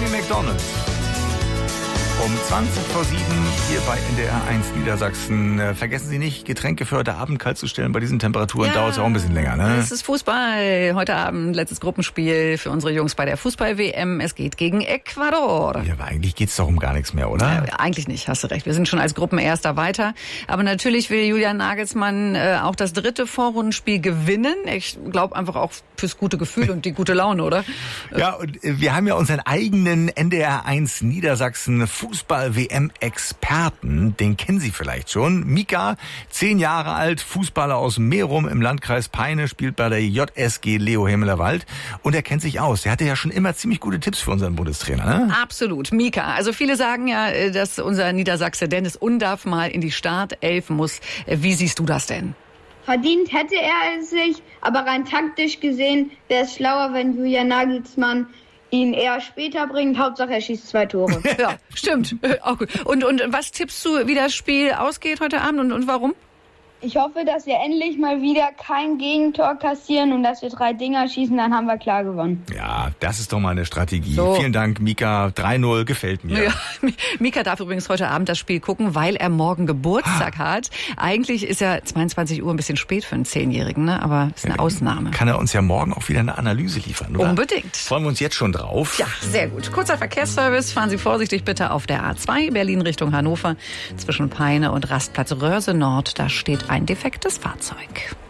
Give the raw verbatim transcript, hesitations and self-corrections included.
Amy Macdonald. Um zwanzig vor sieben hier bei N D R eins Niedersachsen. Äh, vergessen Sie nicht, Getränke für heute Abend kalt zu stellen. Bei diesen Temperaturen ja, dauert es auch ein bisschen länger. Ne? Es ist Fußball. Heute Abend letztes Gruppenspiel für unsere Jungs bei der Fußball-W M. Es geht gegen Ecuador. Ja, aber eigentlich geht's doch um gar nichts mehr, oder? Ja, eigentlich nicht, hast du recht. Wir sind schon als Gruppenerster weiter. Aber natürlich will Julian Nagelsmann äh, auch das dritte Vorrundenspiel gewinnen. Ich glaube einfach auch fürs gute Gefühl und die gute Laune, oder? Ja, und wir haben ja unseren eigenen N D R eins Niedersachsen Fußball-W M-Experten, den kennen Sie vielleicht schon. Mika, zehn Jahre alt, Fußballer aus Merum im Landkreis Peine, spielt bei der J S G Leo Hemmelerwald und er kennt sich aus. Der hatte ja schon immer ziemlich gute Tipps für unseren Bundestrainer, ne? Absolut. Mika, also viele sagen ja, dass unser Niedersachse Dennis Undaff mal in die Startelf muss. Wie siehst du das denn? Verdient hätte er es sich, aber rein taktisch gesehen wäre es schlauer, wenn Julian Nagelsmann ihn eher später bringt. Hauptsache er schießt zwei Tore. Ja, stimmt. Auch gut. Und, und was tippst du, wie das Spiel ausgeht heute Abend und, und warum? Ich hoffe, dass wir endlich mal wieder kein Gegentor kassieren und dass wir drei Dinger schießen, dann haben wir klar gewonnen. Ja, das ist doch mal eine Strategie. So. Vielen Dank, Mika. drei null gefällt mir. Ja, Mika darf übrigens heute Abend das Spiel gucken, weil er morgen Geburtstag hat. Eigentlich ist ja zweiundzwanzig Uhr ein bisschen spät für einen Zehnjährigen, ne? Aber ist eine Ja, Ausnahme. Kann er uns ja morgen auch wieder eine Analyse liefern, oder? Unbedingt. Freuen wir uns jetzt schon drauf. Ja, sehr gut. Kurzer Verkehrsservice. Fahren Sie vorsichtig bitte auf der A zwei, Berlin Richtung Hannover. Zwischen Peine und Rastplatz Röhrse Nord, da steht ein defektes Fahrzeug.